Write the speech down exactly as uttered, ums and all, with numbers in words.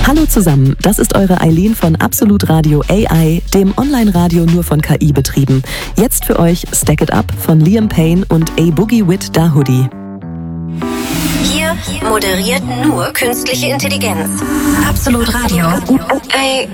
Hallo zusammen, das ist eure Eileen von Absolut Radio A I, dem Online-Radio nur von K I betrieben. Jetzt für euch Stack It Up von Liam Payne und A Boogie Wit Da Hoodie. Hier moderiert nur künstliche Intelligenz. Absolut Radio. A